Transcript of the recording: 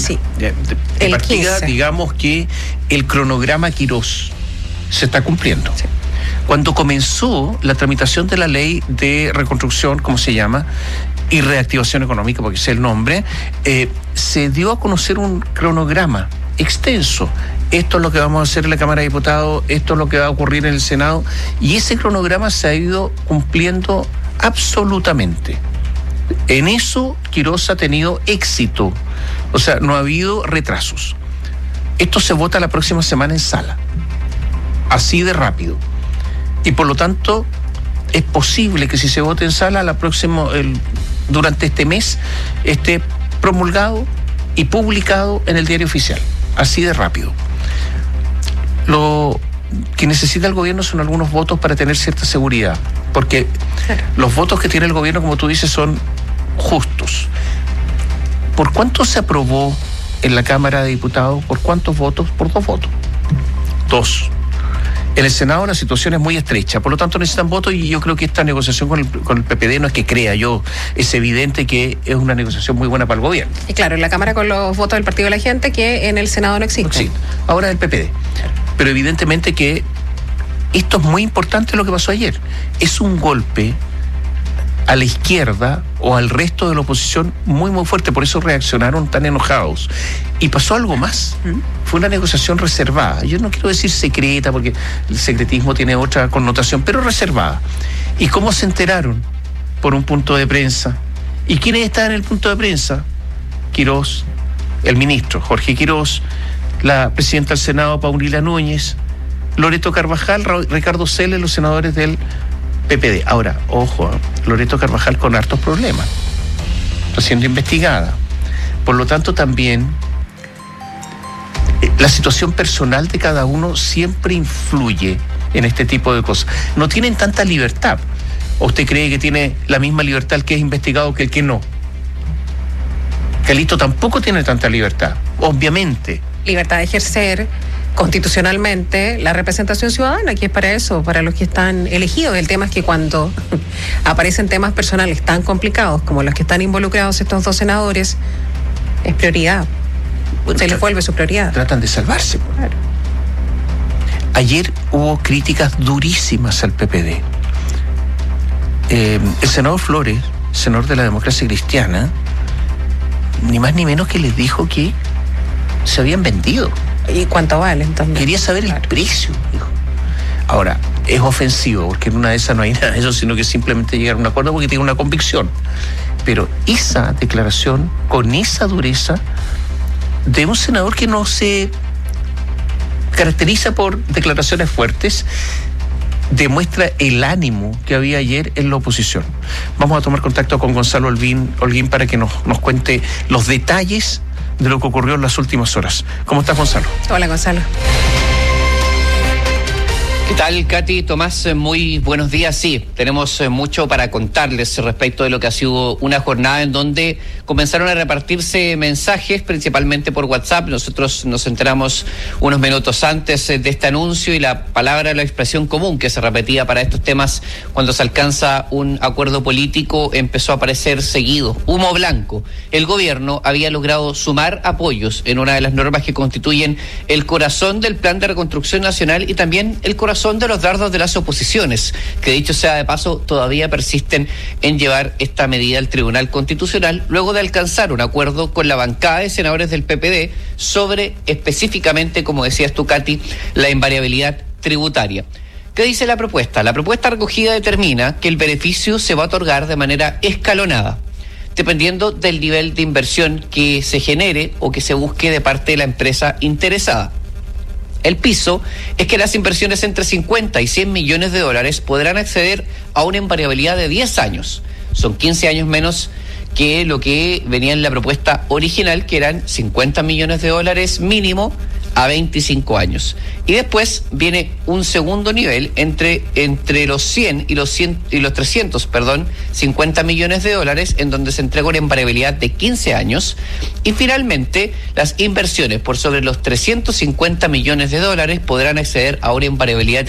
Sí. De partida, 15. digamos que el cronograma Quirós se está cumpliendo. Sí. Cuando comenzó la tramitación de la ley de reconstrucción, como se llama, y reactivación económica, porque ese es el nombre, se dio a conocer un cronograma extenso. Esto es lo que vamos a hacer en la Cámara de Diputados, esto es lo que va a ocurrir en el Senado, y ese cronograma se ha ido cumpliendo absolutamente. En eso Quirós ha tenido éxito, o sea, no ha habido retrasos. Esto se vota la próxima semana en sala, así de rápido. Y por lo tanto, es posible que si se vote en sala, durante este mes esté promulgado y publicado en el Diario Oficial, así de rápido. Lo que necesita el gobierno son algunos votos para tener cierta seguridad, porque los votos que tiene el gobierno, como tú dices, son justos. ¿Por cuánto se aprobó en la Cámara de Diputados? ¿Por cuántos votos? Por 2 votos. 2. En el Senado la situación es muy estrecha, por lo tanto necesitan votos, y yo creo que esta negociación con el PPD no es que crea yo, es evidente que es una negociación muy buena para el gobierno. Y claro, en la Cámara con los votos del Partido de la Gente, que en el Senado no existen. Sí, ahora el PPD. Pero evidentemente que esto es muy importante lo que pasó ayer. Es un golpe a la izquierda o al resto de la oposición muy, muy fuerte, por eso reaccionaron tan enojados. Y pasó algo más. Fue una negociación reservada. Yo no quiero decir secreta, porque el secretismo tiene otra connotación, pero reservada. ¿Y cómo se enteraron? Por un punto de prensa. ¿Y quiénes estaban en el punto de prensa? Quirós, el ministro Jorge Quirós, la presidenta del Senado Paulina Núñez, Loreto Carvajal, Ricardo Celes, los senadores del PPD. Ahora, ojo, Loreto Carvajal con hartos problemas, está siendo investigada. Por lo tanto, también la situación personal de cada uno siempre influye en este tipo de cosas. No tienen tanta libertad. ¿O usted cree que tiene la misma libertad el que es investigado que el que no? Calixto tampoco tiene tanta libertad, obviamente. Libertad de ejercer constitucionalmente la representación ciudadana, que es para eso, para los que están elegidos. El tema es que cuando aparecen temas personales tan complicados como los que están involucrados estos 2 senadores, es prioridad. Bueno, se les vuelve su prioridad. Tratan de salvarse. Claro. Ayer hubo críticas durísimas al PPD. El senador Flores, senador de la Democracia Cristiana, ni más ni menos que les dijo que se habían vendido. ¿Y cuánto valen también? Quería saber el precio, dijo. Ahora, es ofensivo, porque en una de esas no hay nada de eso, sino que simplemente llegar a un acuerdo porque tiene una convicción. Pero esa declaración, con esa dureza, de un senador que no se caracteriza por declaraciones fuertes, demuestra el ánimo que había ayer en la oposición. Vamos a tomar contacto con Gonzalo Holguín para que nos cuente los detalles de lo que ocurrió en las últimas horas. ¿Cómo estás, Gonzalo? Hola, Gonzalo. ¿Qué tal, Katy? Tomás, muy buenos días. Sí, tenemos mucho para contarles respecto de lo que ha sido una jornada en donde comenzaron a repartirse mensajes, principalmente por WhatsApp. Nosotros nos enteramos unos minutos antes de este anuncio, y la palabra, la expresión común que se repetía para estos temas cuando se alcanza un acuerdo político empezó a aparecer seguido. Humo blanco. El gobierno había logrado sumar apoyos en una de las normas que constituyen el corazón del Plan de Reconstrucción Nacional y también el corazón de los dardos de las oposiciones, que dicho sea de paso, todavía persisten en llevar esta medida al Tribunal Constitucional, luego de alcanzar un acuerdo con la bancada de senadores del PPD sobre, específicamente, como decías tú, Katy, la invariabilidad tributaria. ¿Qué dice la propuesta? La propuesta recogida determina que el beneficio se va a otorgar de manera escalonada, dependiendo del nivel de inversión que se genere o que se busque de parte de la empresa interesada. El piso es que las inversiones entre 50 y 100 millones de dólares podrán acceder a una invariabilidad de 10 años. Son 15 años menos que lo que venía en la propuesta original, que eran 50 millones de dólares mínimo a 25 años. Y después viene un segundo nivel entre los 100 y los 50 millones de dólares, en donde se entrega una invariabilidad de 15 años. Y finalmente, las inversiones por sobre los 350 millones de dólares podrán acceder a una invariabilidad